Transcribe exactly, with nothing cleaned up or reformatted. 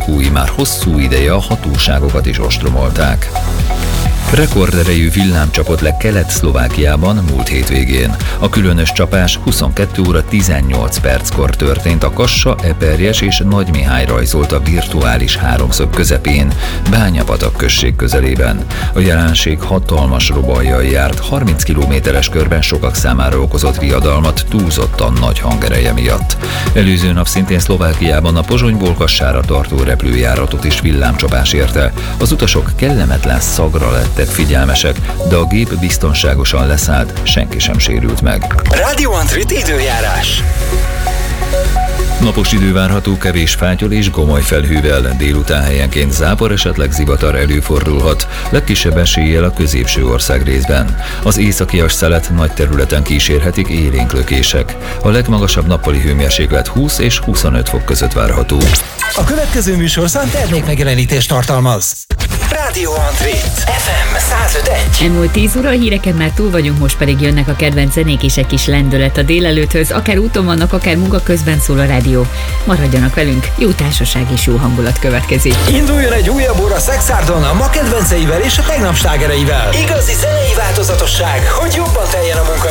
fúj, már hosszú ideje a hatóságokat is ostromolták. Rekorderejű villám csapott le Kelet-Szlovákiában múlt hétvégén. A különös csapás huszonkettő óra tizennyolc perckor történt a Kassa, Eperjes és Nagymihály rajzolta virtuális háromszög közepén, Bányapatak község közelében. A jelenség hatalmas robajjal járt, harminc kilométeres körben sokak számára okozott riadalmat túlzottan nagy hangereje miatt. Előző nap szintén Szlovákiában a Pozsonyból Kassára tartó repülőjáratot is villámcsapás érte. Az utasok kellemetlen szagra lettek figyelmesek, de a gép biztonságosan leszállt, senki sem sérült meg. Radio Antrit időjárás. Napos idő várható, kevés fátyol és gomoly felhővel, délután helyenként zápor, esetleg zivatar előfordulhat, legkisebb eséllyel a középső ország részben. Az északias szelet nagy területen kísérhetik élénk lökések. A legmagasabb nappali hőmérséklet húsz és huszonöt fok között várható. A következő műsorszám termékmegjelenítést tartalmaz. Radio Antrit ef em száz öt egész egy. Elmúlt tíz óra, a híreken már túl vagyunk, most pedig jönnek a kedvenc zenék és egy kis lendület a délelőtthöz. Akár úton vannak, akár munka közben szól a rádió. Maradjanak velünk, jó társaság és jó hangulat következik. Induljon egy újabb óra Szexárdon a ma kedvenceivel és a tegnap slágereivel. Igazi zenei változatosság, hogy jobban teljen a munka.